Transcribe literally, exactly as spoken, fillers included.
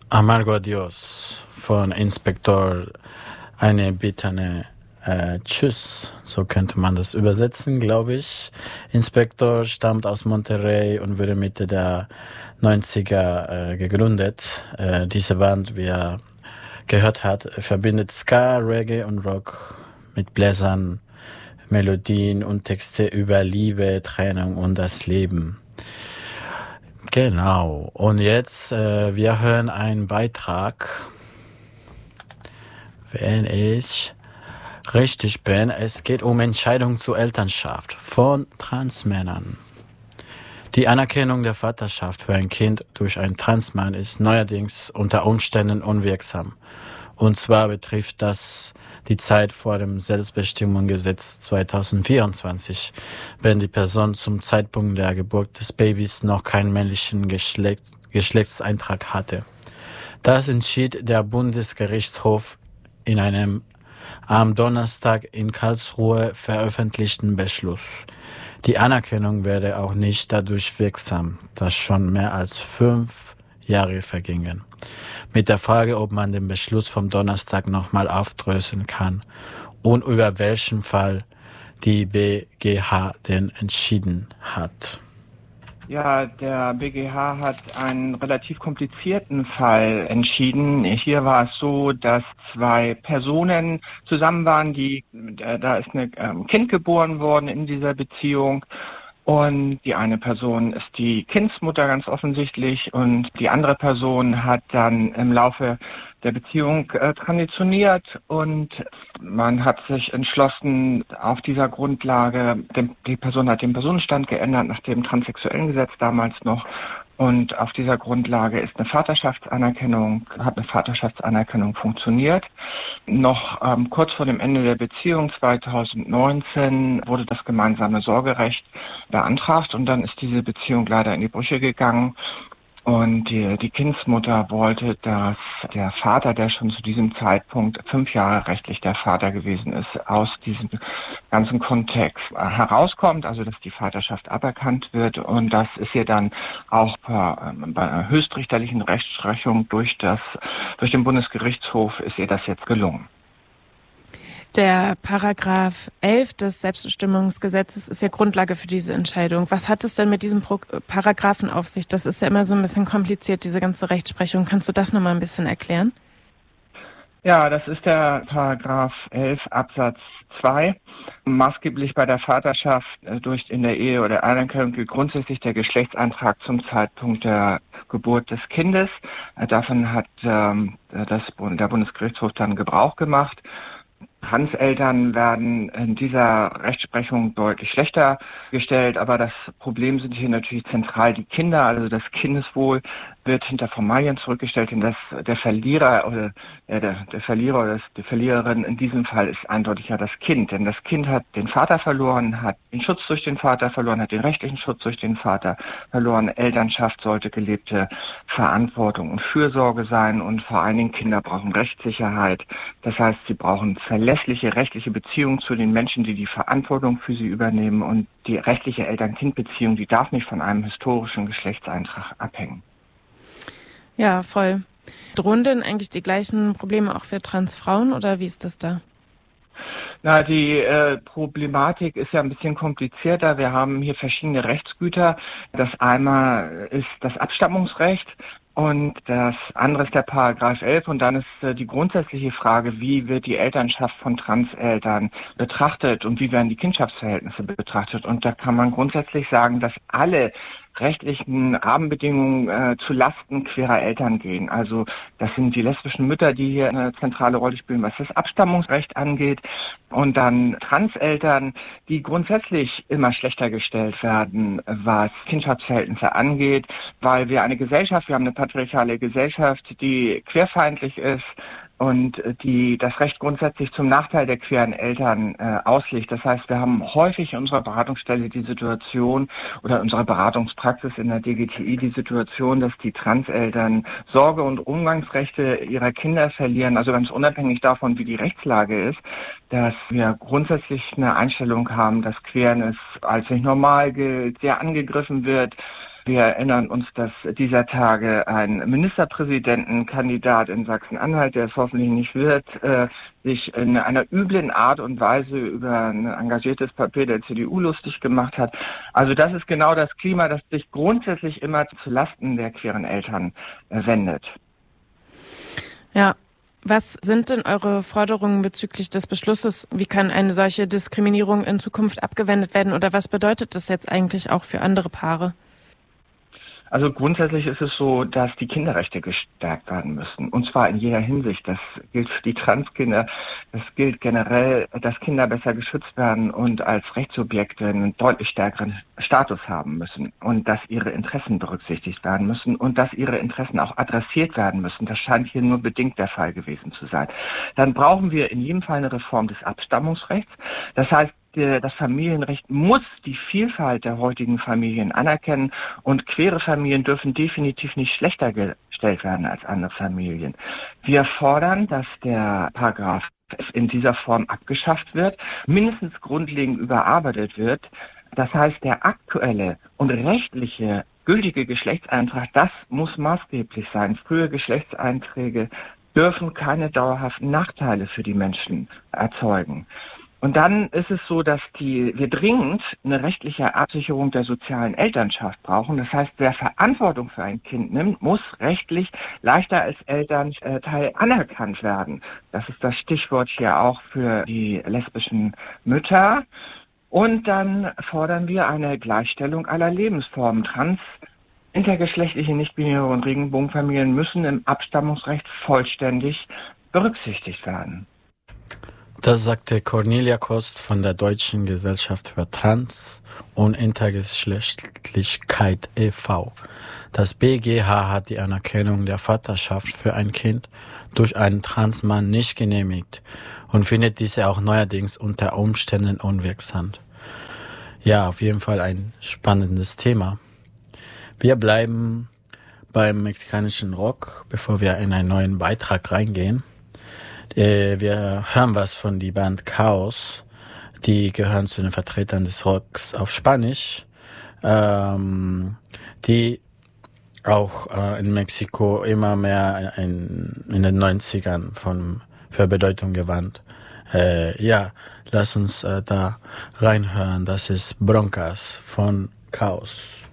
Amargo Adios von Inspektor eine bitterne äh, Tschüss, so könnte man das übersetzen, glaube ich. Inspektor stammt aus Monterrey und wurde Mitte der neunziger äh, gegründet. Äh, diese Band, wie er gehört hat, verbindet Ska, Reggae und Rock mit Bläsern, Melodien und Texte über Liebe, Trennung und das Leben. Genau. Und jetzt, äh, wir hören einen Beitrag, wenn ich richtig bin. Es geht um Entscheidung zur Elternschaft von Transmännern. Die Anerkennung der Vaterschaft für ein Kind durch einen Transmann ist neuerdings unter Umständen unwirksam. Und zwar betrifft das die Zeit vor dem Selbstbestimmungsgesetz zweitausendvierundzwanzig, wenn die Person zum Zeitpunkt der Geburt des Babys noch keinen männlichen Geschlecht, Geschlechtseintrag hatte. Das entschied der Bundesgerichtshof in einem am Donnerstag in Karlsruhe veröffentlichten Beschluss. Die Anerkennung werde auch nicht dadurch wirksam, dass schon mehr als fünf Jahre vergingen. Mit der Frage, ob man den Beschluss vom Donnerstag nochmal aufdröseln kann und über welchen Fall die B G H denn entschieden hat. Ja, der B G H hat einen relativ komplizierten Fall entschieden. Hier war es so, dass zwei Personen zusammen waren, die, äh, da ist ein ähm, Kind geboren worden in dieser Beziehung. Und die eine Person ist die Kindsmutter ganz offensichtlich und die andere Person hat dann im Laufe der Beziehung äh, transitioniert und man hat sich entschlossen, auf dieser Grundlage, dem, die Person hat den Personenstand geändert nach dem transsexuellen Gesetz damals noch. Und auf dieser Grundlage ist eine Vaterschaftsanerkennung, hat eine Vaterschaftsanerkennung funktioniert. Noch ähm, kurz vor dem Ende der Beziehung zweitausendneunzehn wurde das gemeinsame Sorgerecht beantragt und dann ist diese Beziehung leider in die Brüche gegangen. Und die, die Kindsmutter wollte, dass der Vater, der schon zu diesem Zeitpunkt fünf Jahre rechtlich der Vater gewesen ist, aus diesem ganzen Kontext herauskommt, also dass die Vaterschaft aberkannt wird. Und das ist ihr dann auch per, bei einer höchstrichterlichen Rechtsprechung durch das, durch den Bundesgerichtshof ist ihr das jetzt gelungen. Der Paragraph elf des Selbstbestimmungsgesetzes ist ja Grundlage für diese Entscheidung. Was hat es denn mit diesem Pro- Paragraphen auf sich? Das ist ja immer so ein bisschen kompliziert, diese ganze Rechtsprechung. Kannst du das nochmal ein bisschen erklären? Ja, das ist der Paragraph elf Absatz zwei. Maßgeblich bei der Vaterschaft äh, durch in der Ehe oder Anerkennung gilt grundsätzlich der Geschlechtseintrag zum Zeitpunkt der Geburt des Kindes. Äh, davon hat ähm, das, der Bundesgerichtshof dann Gebrauch gemacht. Transeltern werden in dieser Rechtsprechung deutlich schlechter gestellt, aber das Problem sind hier natürlich zentral die Kinder, also das Kindeswohl wird hinter Formalien zurückgestellt, denn das der Verlierer oder ja, der, der Verlierer oder das, die Verliererin in diesem Fall ist eindeutig ja das Kind, denn das Kind hat den Vater verloren, hat den Schutz durch den Vater verloren, hat den rechtlichen Schutz durch den Vater verloren. Elternschaft sollte gelebte Verantwortung und Fürsorge sein und vor allen Dingen Kinder brauchen Rechtssicherheit. Das heißt, sie brauchen verlässliche rechtliche Beziehungen zu den Menschen, die die Verantwortung für sie übernehmen und die rechtliche Eltern-Kind-Beziehung, die darf nicht von einem historischen Geschlechtseintrag abhängen. Ja, voll. Drohen denn eigentlich die gleichen Probleme auch für Transfrauen oder wie ist das da? Na, die äh, Problematik ist ja ein bisschen komplizierter. Wir haben hier verschiedene Rechtsgüter. Das einmal ist das Abstammungsrecht und das andere ist der Paragraph elf und dann ist äh, die grundsätzliche Frage, wie wird die Elternschaft von Transeltern betrachtet und wie werden die Kindschaftsverhältnisse betrachtet. Und da kann man grundsätzlich sagen, dass alle rechtlichen Rahmenbedingungen äh, zu Lasten queerer Eltern gehen. Also das sind die lesbischen Mütter, die hier eine zentrale Rolle spielen, was das Abstammungsrecht angeht. Und dann Transeltern, die grundsätzlich immer schlechter gestellt werden, was Kindschaftsverhältnisse angeht, weil wir eine Gesellschaft, wir haben eine patriarchale Gesellschaft, die queerfeindlich ist und die das Recht grundsätzlich zum Nachteil der queeren Eltern äh, auslegt. Das heißt, wir haben häufig in unserer Beratungsstelle die Situation oder in unserer Beratungspraxis in der D G T I die Situation, dass die Transeltern Sorge- und Umgangsrechte ihrer Kinder verlieren, also ganz unabhängig davon, wie die Rechtslage ist, dass wir grundsätzlich eine Einstellung haben, dass Queerness als nicht normal gilt, sehr angegriffen wird, Wir erinnern uns, dass dieser Tage ein Ministerpräsidentenkandidat in Sachsen-Anhalt, der es hoffentlich nicht wird, äh, sich in einer üblen Art und Weise über ein engagiertes Papier der C D U lustig gemacht hat. Also das ist genau das Klima, das sich grundsätzlich immer zu Lasten der queeren Eltern äh, wendet. Ja. Was sind denn eure Forderungen bezüglich des Beschlusses? Wie kann eine solche Diskriminierung in Zukunft abgewendet werden oder was bedeutet das jetzt eigentlich auch für andere Paare? Also grundsätzlich ist es so, dass die Kinderrechte gestärkt werden müssen. Und zwar in jeder Hinsicht. Das gilt für die Transkinder. Das gilt generell, dass Kinder besser geschützt werden und als Rechtssubjekte einen deutlich stärkeren Status haben müssen. Und dass ihre Interessen berücksichtigt werden müssen und dass ihre Interessen auch adressiert werden müssen. Das scheint hier nur bedingt der Fall gewesen zu sein. Dann brauchen wir in jedem Fall eine Reform des Abstammungsrechts. Das heißt, das Familienrecht muss die Vielfalt der heutigen Familien anerkennen und queere Familien dürfen definitiv nicht schlechter gestellt werden als andere Familien. Wir fordern, dass der Paragraph in dieser Form abgeschafft wird, mindestens grundlegend überarbeitet wird. Das heißt, der aktuelle und rechtliche gültige Geschlechtseintrag, das muss maßgeblich sein. Frühe Geschlechtseinträge dürfen keine dauerhaften Nachteile für die Menschen erzeugen. Und dann ist es so, dass die, wir dringend eine rechtliche Absicherung der sozialen Elternschaft brauchen. Das heißt, wer Verantwortung für ein Kind nimmt, muss rechtlich leichter als Elternteil anerkannt werden. Das ist das Stichwort hier auch für die lesbischen Mütter. Und dann fordern wir eine Gleichstellung aller Lebensformen. Trans, intergeschlechtliche, nicht-binäre und Regenbogenfamilien müssen im Abstammungsrecht vollständig berücksichtigt werden. Das sagte Cornelia Kost von der Deutschen Gesellschaft für Trans- und Intergeschlechtlichkeit e V Das B G H hat die Anerkennung der Vaterschaft für ein Kind durch einen Transmann nicht genehmigt und findet diese auch neuerdings unter Umständen unwirksam. Ja, auf jeden Fall ein spannendes Thema. Wir bleiben beim mexikanischen Rock, bevor wir in einen neuen Beitrag reingehen. Wir hören was von die Band Chaos. Die gehören zu den Vertretern des Rocks auf Spanisch, ähm, die auch äh, in Mexiko immer mehr in, in den neunzigern von, für Bedeutung gewann. Äh, ja, lass uns äh, da reinhören. Das ist Broncas von Chaos.